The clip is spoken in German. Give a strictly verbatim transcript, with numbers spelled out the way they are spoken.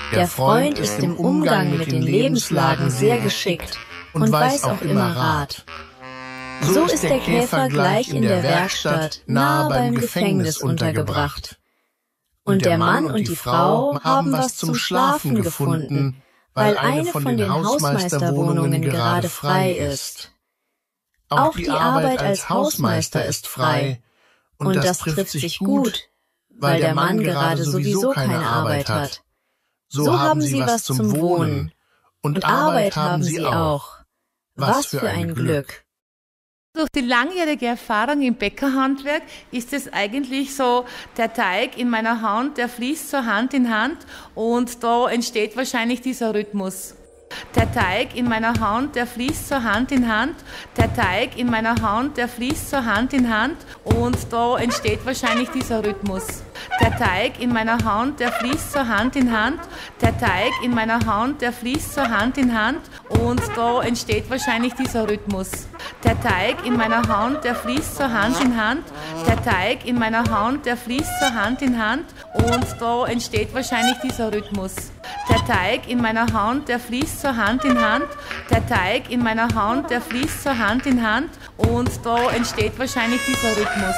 Der Freund ist im Umgang mit den Lebenslagen sehr geschickt und weiß auch immer Rat. So ist der Käfer gleich in der Werkstatt nahe beim Gefängnis untergebracht. Und der Mann und die Frau haben was zum Schlafen gefunden, weil eine von den Hausmeisterwohnungen gerade frei ist. Auch die Arbeit als Hausmeister ist frei, und das trifft sich gut, weil der Mann gerade sowieso keine Arbeit hat. So haben sie was zum Wohnen, und Arbeit haben sie auch. Was für ein Glück! Durch die langjährige Erfahrung im Bäckerhandwerk ist es eigentlich so, der Teig in meiner Hand, der fließt so Hand in Hand und da entsteht wahrscheinlich dieser Rhythmus. Der Teig in meiner Hand, der fließt so Hand in Hand, der Teig in meiner Hand, der fließt so Hand in Hand und da entsteht wahrscheinlich dieser Rhythmus. Der Teig in meiner Hand, der fließt so Hand in Hand, der Teig in meiner Hand, der fließt so Hand in Hand und da entsteht wahrscheinlich dieser Rhythmus. Der Teig in meiner Hand, der fließt so Hand in Hand, der Teig in meiner Hand, der fließt so Hand in Hand und da entsteht wahrscheinlich dieser Rhythmus. Der Teig in meiner Hand, der fließt so Hand in Hand, der Teig in meiner Hand, der fließt so Hand in Hand und da entsteht wahrscheinlich dieser Rhythmus.